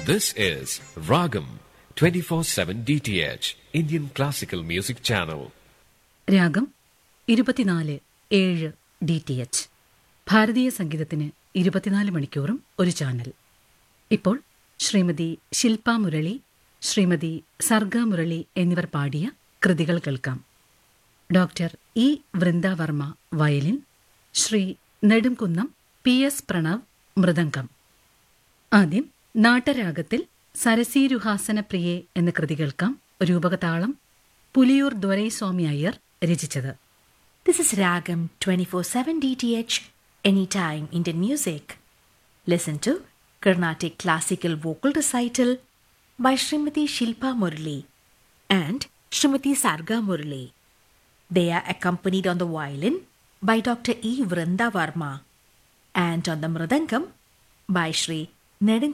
This is Ragam 24/7 DTH Indian Classical Music Channel. രാഗം 24/7 DTH ഭാരതീയ സംഗീതത്തിന് 24 മണിക്കൂറും ഒരു ചാനൽ. ഇപ്പോൾ ശ്രീമതി ശില്പ മുരളി, ശ്രീമതി സർഗ മുരളി എന്നിവർ പാടിയ കൃതികൾ കേൾക്കാം. Doctor E Vrindavarma violin, Shri Nedumkunnam PS Pranav mridangam. ആദ്യം നാട്ടരാഗത്തിൽ സരസീരുഹാസന പ്രിയേ എന്ന കൃതി കേൾക്കാം. രൂപകതാളം പുലിയൂർ ദൊരൈസ്വാമി അയ്യർ രചിച്ചത്. This is Ragam 24/7 DTH, anytime Indian music. Listen to Carnatic Classical Vocal Recital by Srimati Shilpa Murali and Srimati Sarga Murali. They are accompanied on the violin by Dr. E. Vrinda Varma and on the mridangam by Shri Nedin